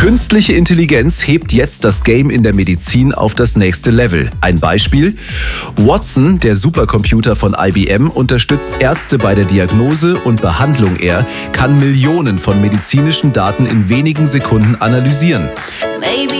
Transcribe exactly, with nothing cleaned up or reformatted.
Künstliche Intelligenz hebt jetzt das Game in der Medizin auf das nächste Level. Ein Beispiel: Watson, der Supercomputer von I B M, unterstützt Ärzte bei der Diagnose und Behandlung. Er kann Millionen von medizinischen Daten in wenigen Sekunden analysieren.